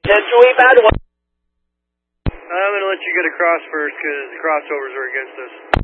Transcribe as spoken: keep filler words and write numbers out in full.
ten two eight bad one. I'm going to let you get across first because the crossovers are against us.